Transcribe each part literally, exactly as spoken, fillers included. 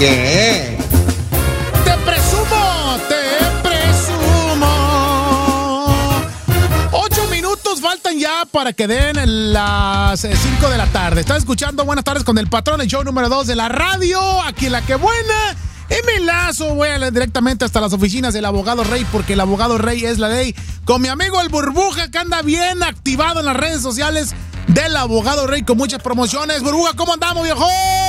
¿Qué? ¡Te presumo! ¡Te presumo! Ocho minutos faltan ya para que den las cinco de la tarde. Estás escuchando Buenas Tardes con el Patrón, el show número dos de la radio. Aquí en La Que Buena. Y me lazo, voy a ir directamente hasta las oficinas del abogado Rey, porque el abogado Rey es la ley. Con mi amigo el Burbuja, que anda bien activado en las redes sociales del abogado Rey con muchas promociones. Burbuja, ¿cómo andamos, viejón?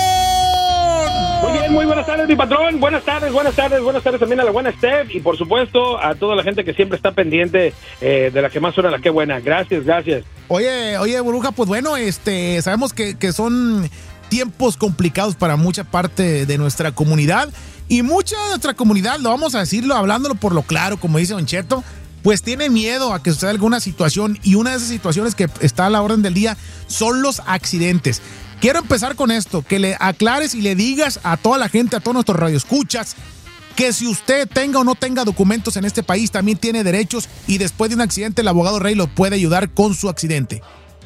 Muy bien, muy buenas tardes, mi patrón. Buenas tardes, buenas tardes, buenas tardes también a la buena Steph y por supuesto a toda la gente que siempre está pendiente eh, de la que más suena, la que buena. Gracias, gracias. Oye, oye, Burbuja, pues bueno, este, sabemos que, que son tiempos complicados para mucha parte de nuestra comunidad y mucha de nuestra comunidad, lo vamos a decirlo, hablándolo por lo claro, como dice Don Cheto, pues tiene miedo a que suceda alguna situación y una de esas situaciones que está a la orden del día son los accidentes. Quiero empezar con esto, que le aclares y le digas a toda la gente, a todos nuestros radioescuchas, que si usted tenga o no tenga documentos en este país, también tiene derechos y después de un accidente el abogado Rey lo puede ayudar con su accidente.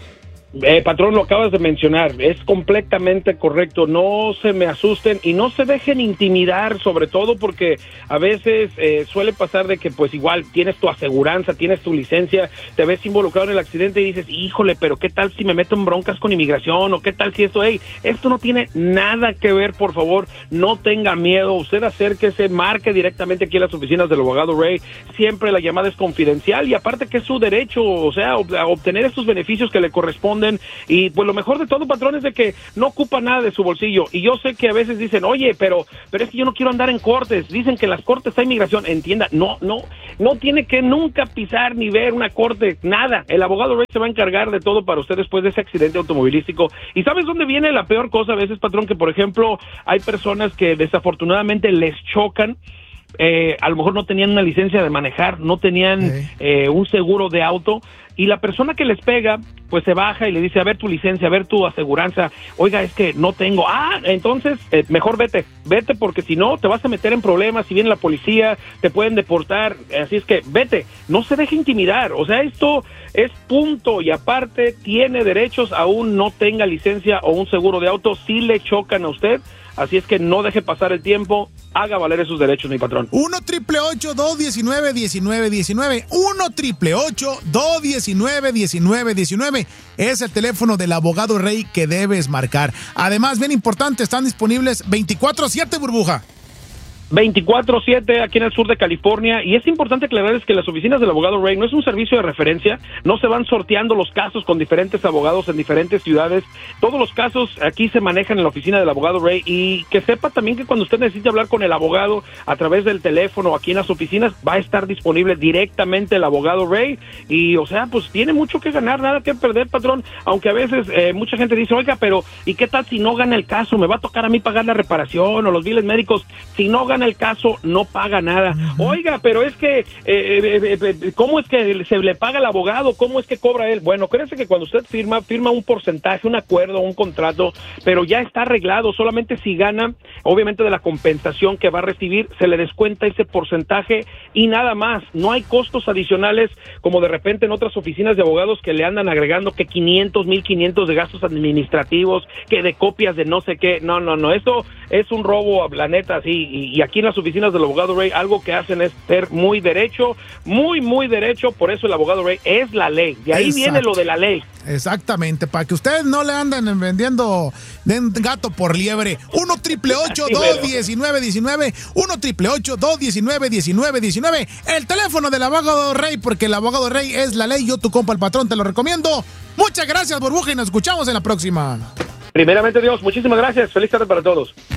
Eh, patrón, lo acabas de mencionar, es completamente correcto, no se me asusten y no se dejen intimidar, sobre todo porque a veces eh, suele pasar de que pues igual tienes tu aseguranza, tienes tu licencia, te ves involucrado en el accidente y dices, híjole, pero qué tal si me meto en broncas con inmigración o qué tal si esto, hey, esto no tiene nada que ver, por favor, no tenga miedo, usted acérquese, marque directamente aquí a las oficinas del abogado Rey, siempre la llamada es confidencial y aparte que es su derecho, o sea, ob- a obtener estos beneficios que le corresponden. Y pues lo mejor de todo, patrón, es de que no ocupa nada de su bolsillo. Y yo sé que a veces dicen, oye, pero pero es que yo no quiero andar en cortes. Dicen que en las cortes hay migración. Entienda, no, no, no tiene que nunca pisar ni ver una corte, nada. El abogado Rey se va a encargar de todo para usted después de ese accidente automovilístico. ¿Y sabes dónde viene la peor cosa a veces, patrón? Que, por ejemplo, hay personas que desafortunadamente les chocan. Eh, a lo mejor no tenían una licencia de manejar, no tenían Sí. eh, un seguro de auto y la persona que les pega pues se baja y le dice, a ver tu licencia, a ver tu aseguranza, oiga, es que no tengo, ah, entonces eh, mejor vete, vete porque si no te vas a meter en problemas, si viene la policía te pueden deportar, así es que vete, no se deje intimidar, o sea, esto es punto y aparte tiene derechos aún no tenga licencia o un seguro de auto, si le chocan a usted. Así es que no deje pasar el tiempo, haga valer esos derechos, mi patrón. uno triple ocho, dos diecinueve, diecinueve diecinueve. uno triple ocho, dos diecinueve, diecinueve diecinueve. Es el teléfono del abogado Rey que debes marcar. Además, bien importante, están disponibles veinticuatro siete, Burbuja. veinticuatro siete aquí en el sur de California y es importante aclararles que las oficinas del abogado Rey no es un servicio de referencia, no se van sorteando los casos con diferentes abogados en diferentes ciudades, todos los casos aquí se manejan en la oficina del abogado Rey y que sepa también que cuando usted necesite hablar con el abogado a través del teléfono aquí en las oficinas va a estar disponible directamente el abogado Rey y o sea pues tiene mucho que ganar, nada que perder, patrón, aunque a veces eh, mucha gente dice, oiga, pero ¿y qué tal si no gana el caso? ¿Me va a tocar a mí pagar la reparación o los biles médicos? Si no gana en el caso no paga nada. Uh-huh. Oiga, pero es que, eh, eh, eh, ¿cómo es que se le paga al abogado? ¿Cómo es que cobra él? Bueno, créanse que cuando usted firma, firma un porcentaje, un acuerdo, un contrato, pero ya está arreglado. Solamente si gana, obviamente de la compensación que va a recibir, se le descuenta ese porcentaje y nada más. No hay costos adicionales como de repente en otras oficinas de abogados que le andan agregando que quinientos, mil quinientos de gastos administrativos, que de copias de no sé qué. No, no, no. Esto es un robo, la neta, sí. Y, y aquí en las oficinas del abogado Rey algo que hacen es ser muy derecho, muy, muy derecho, por eso el abogado Rey es la ley, de ahí Exacto. viene lo de la ley. Exactamente, para que ustedes no le anden vendiendo gato por liebre. uno triple ocho, dos diecinueve, diecinueve, uno triple ocho, dos diecinueve, diecinueve diecinueve, el teléfono del abogado Rey, porque el abogado Rey es la ley, yo tu compa el patrón te lo recomiendo. Muchas gracias, Burbuja, y nos escuchamos en la próxima. Primeramente Dios, muchísimas gracias, feliz tarde para todos.